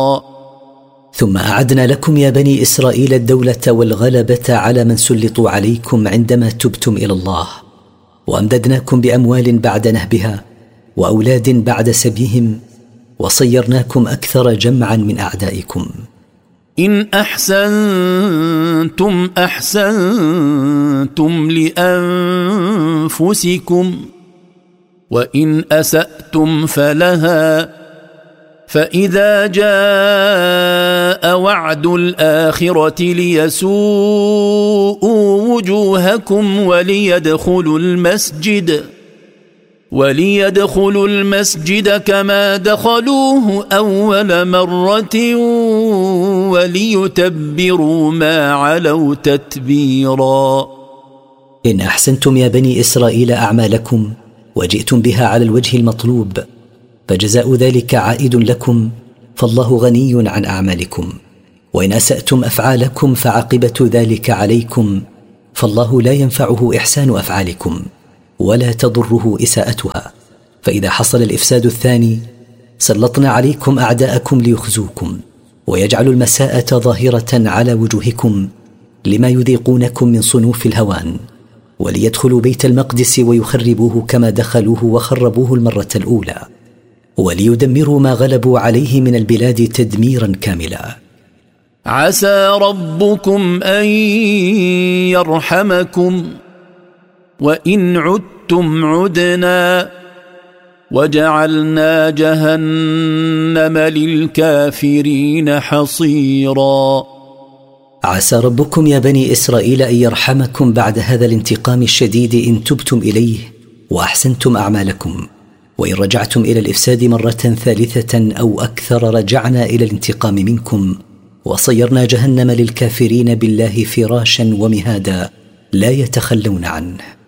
ثم أعدنا لكم يا بني إسرائيل الدولة والغلبة على من سلطوا عليكم عندما تبتم إلى الله، وأمددناكم بأموال بعد نهبها وأولاد بعد سبيهم، وصيرناكم أكثر جمعا من أعدائكم. إن أحسنتم أحسنتم لأنفسكم، وإن أسأتم فلها، فإذا جاء وعد الآخرة ليسوءوا وجوهكم وليدخلوا المسجد كما دخلوه أول مرة وليتبروا ما علوا تتبيرا. إن أحسنتم يا بني إسرائيل أعمالكم وجئتم بها على الوجه المطلوب، فجزاء ذلك عائد لكم، فالله غني عن أعمالكم. وإن أسأتم أفعالكم فعاقبة ذلك عليكم، فالله لا ينفعه إحسان أفعالكم ولا تضره إساءتها. فإذا حصل الإفساد الثاني سلطنا عليكم أعداءكم ليخزوكم ويجعلوا المساءة ظاهرة على وجوهكم لما يذيقونكم من صنوف الهوان، وليدخلوا بيت المقدس ويخربوه كما دخلوه وخربوه المرة الأولى، وليدمروا ما غلبوا عليه من البلاد تدميرا كاملا. عسى ربكم أن يرحمكم، وإن عدتم عدنا، وجعلنا جهنم للكافرين حصيرا. عسى ربكم يا بني إسرائيل أن يرحمكم بعد هذا الانتقام الشديد إن تبتم إليه وأحسنتم أعمالكم، وإن رجعتم إلى الإفساد مرة ثالثة أو أكثر رجعنا إلى الانتقام منكم، وصيرنا جهنم للكافرين بالله فراشا ومهادا لا يتخلون عنه.